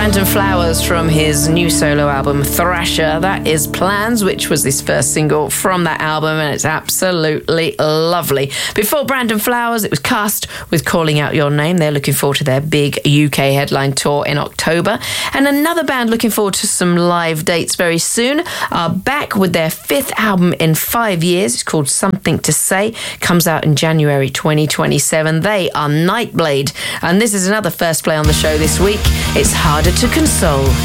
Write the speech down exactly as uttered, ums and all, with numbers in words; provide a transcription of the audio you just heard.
Brandon Flowers from his new solo album Thrasher. That is Plans, which was this first single from that album, and it's absolutely lovely. Before Brandon Flowers, it was Cast with Calling Out Your Name. They're looking forward to their big U K headline tour in October. And another band looking forward to some live dates very soon are back with their fifth album in five years. It's called Something to Say. Comes out in January twenty twenty-seven. They are Nightblade, and this is another first play on the show this week. It's Harder to Console.